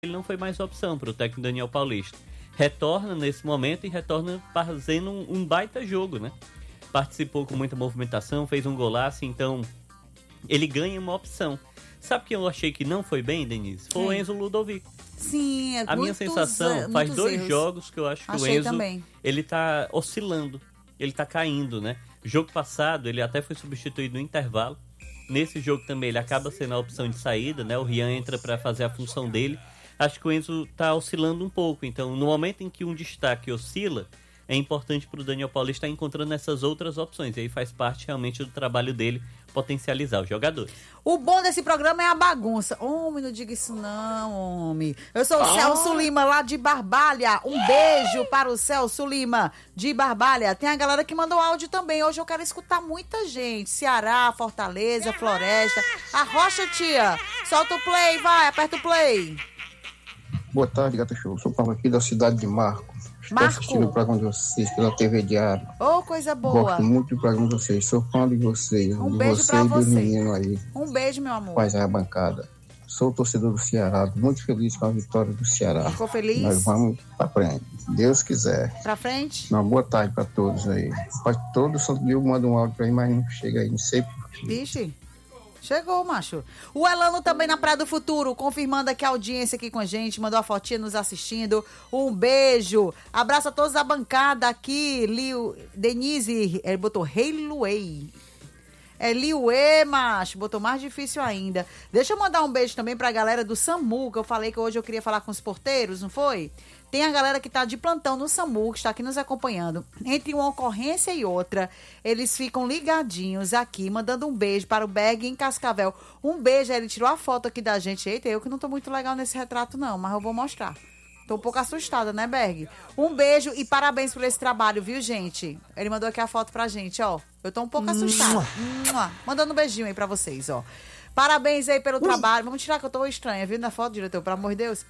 ele não foi mais opção para o técnico Daniel Paulista. Retorna nesse momento e retorna fazendo um baita jogo, né? Participou com muita movimentação, fez um golaço, então ele ganha uma opção. Sabe que eu achei que não foi bem, Denise? Foi o Enzo Ludovico. Sim, a minha sensação, faz 2 jogos que eu acho que o Enzo, também. Ele tá oscilando, ele tá caindo, né? Jogo passado, ele até foi substituído no intervalo. Nesse jogo também, ele acaba sendo a opção de saída, né? O Rian entra para fazer a função dele. Acho que o Enzo tá oscilando um pouco. Então, no momento em que um destaque oscila, é importante para o Daniel Paulista estar encontrando essas outras opções. E aí faz parte realmente do trabalho dele potencializar os jogadores. O bom desse programa é a bagunça. Homem, não diga isso não, homem. Eu sou o Celso Lima, lá de Barbalha. Um beijo para o Celso Lima, de Barbalha. Tem a galera que mandou áudio também. Hoje eu quero escutar muita gente. Ceará, Fortaleza, Floresta. A Rocha, tia. Solta o play, vai, aperta o play. Boa tarde, Gata Show. Sou Paulo aqui da cidade de Marco. Estou assistindo o programa de vocês pela TV Diário. Oh, coisa boa. Gosto muito do programa de vocês. Sou fã de vocês. Um beijo pra você. E dos meninos aí. Um beijo, meu amor. Faz a bancada. Sou torcedor do Ceará. Muito feliz com a vitória do Ceará. Ficou feliz? Nós vamos pra frente. Se Deus quiser. Pra frente? Uma boa tarde pra todos aí. Todo santo dia eu mando um áudio pra mim, mas não chega aí. Não sei porquê. Vixe. Chegou, macho. O Elano também na Praia do Futuro, confirmando aqui a audiência aqui com a gente, mandou a fotinha nos assistindo. Um beijo. Abraço a todos da bancada aqui. Denise, ele botou Rei Luei. É Liuê, macho. Botou mais difícil ainda. Deixa eu mandar um beijo também pra galera do SAMU, que eu falei que hoje eu queria falar com os porteiros, não foi? Tem a galera que tá de plantão no SAMU, que está aqui nos acompanhando. Entre uma ocorrência e outra, eles ficam ligadinhos aqui, mandando um beijo para o Berg em Cascavel. Um beijo, ele tirou a foto aqui da gente. Eita, eu que não tô muito legal nesse retrato não, mas eu vou mostrar. Tô um pouco assustada, né, Berg? Um beijo e parabéns por esse trabalho, viu, gente? Ele mandou aqui a foto pra gente, ó. Eu tô um pouco assustada. Mandando um beijinho aí pra vocês, ó. Parabéns aí pelo trabalho. Vamos tirar que eu tô estranha, viu? Na foto, diretor, pelo amor de Deus.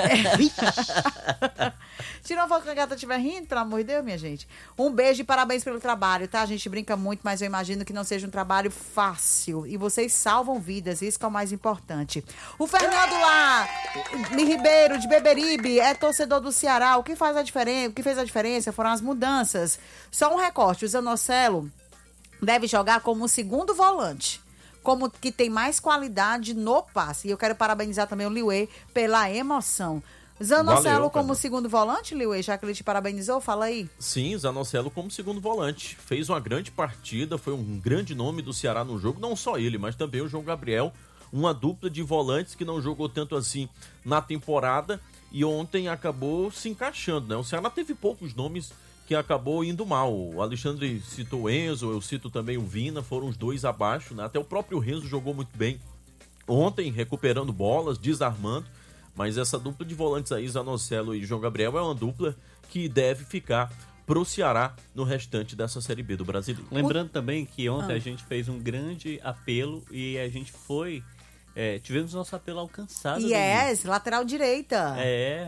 Tira uma foto que a gata estiver rindo, pelo amor de Deus, minha gente. Um beijo e parabéns pelo trabalho, tá? A gente brinca muito, mas eu imagino que não seja um trabalho fácil. E vocês salvam vidas, isso que é o mais importante. O Fernando lá, Ribeiro, de Beberibe, é torcedor do Ceará. O que fez a diferença foram as mudanças. Só um recorte, o Zanocelo deve jogar como segundo volante, como que tem mais qualidade no passe. E eu quero parabenizar também o Liuê pela emoção. Zanocelo como segundo volante, Liuê, já que ele te parabenizou, fala aí. Sim, Zanocelo como segundo volante. Fez uma grande partida, foi um grande nome do Ceará no jogo. Não só ele, mas também o João Gabriel. Uma dupla de volantes que não jogou tanto assim na temporada e ontem acabou se encaixando, né? O Ceará teve poucos nomes que acabou indo mal. O Alexandre citou o Enzo, eu cito também o Vina, foram os dois abaixo, né? Até o próprio Renzo jogou muito bem ontem, recuperando bolas, desarmando, mas essa dupla de volantes aí, Zanocelo e João Gabriel, é uma dupla que deve ficar pro Ceará no restante dessa Série B do Brasileiro. Lembrando também que ontem a gente fez um grande apelo e a gente foi... tivemos nosso apelo alcançado. Yes, lateral direita.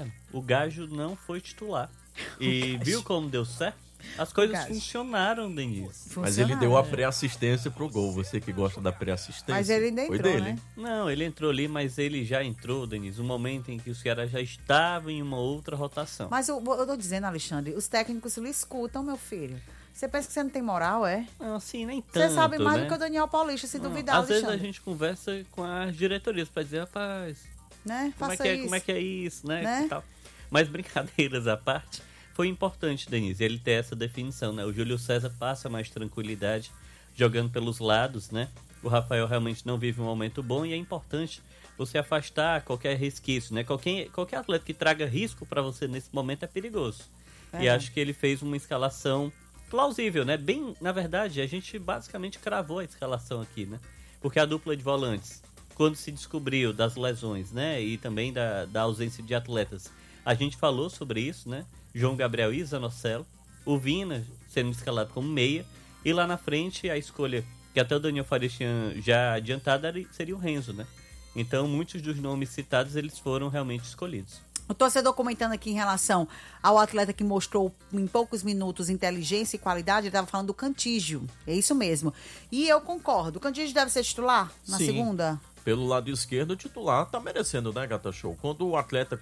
O Gajo não foi titular. E viu como deu certo? As coisas funcionaram, Denise. Mas ele deu a pré-assistência pro gol. Você que gosta da pré-assistência. Mas ele ainda entrou, dele, né? Não, ele entrou ali, mas ele já entrou, Denise, no momento em que o Ceará já estava em uma outra rotação. Mas eu tô dizendo, Alexandre, os técnicos lhe escutam, meu filho. Você pensa que você não tem moral, é? Não, assim, nem tanto, você sabe mais, né? do que o Daniel Paulista, se duvidar, às Alexandre. Vezes a gente conversa com as diretorias pra dizer, rapaz, né? como é que é isso, né? E tal. Mas brincadeiras à parte, foi importante, Denise, ele ter essa definição, né? O Júlio César passa mais tranquilidade jogando pelos lados, né? O Rafael realmente não vive um momento bom e é importante você afastar qualquer resquício, né? Qualquer atleta que traga risco para você nesse momento é perigoso. E acho que ele fez uma escalação plausível, né? Bem, na verdade, a gente basicamente cravou a escalação aqui, né? Porque a dupla de volantes, quando se descobriu das lesões, né? E também da ausência de atletas, a gente falou sobre isso, né? João Gabriel e Zanocelo, o Vina sendo escalado como meia, e lá na frente a escolha, que até o Daniel Faria tinha já adiantado, seria o Renzo, né? Então muitos dos nomes citados, eles foram realmente escolhidos. O torcedor comentando aqui em relação ao atleta que mostrou em poucos minutos inteligência e qualidade, ele estava falando do Cantígio, é isso mesmo. E eu concordo, o Cantígio deve ser titular na segunda? Pelo lado esquerdo, o titular tá merecendo, né, Gata Show? Quando o atleta